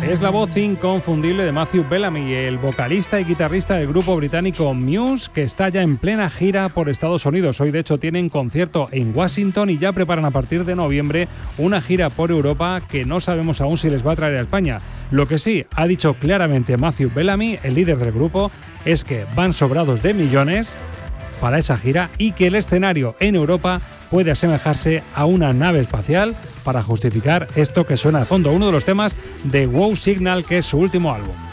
Es la voz inconfundible de Matthew Bellamy, el vocalista y guitarrista del grupo británico Muse, que está ya en plena gira por Estados Unidos. Hoy, de hecho, tienen concierto en Washington y ya preparan a partir de noviembre una gira por Europa que no sabemos aún si les va a traer a España. Lo que sí ha dicho claramente Matthew Bellamy, el líder del grupo, es que van sobrados de millones para esa gira y que el escenario en Europa puede asemejarse a una nave espacial para justificar esto que suena de fondo, uno de los temas de Wow Signal, que es su último álbum.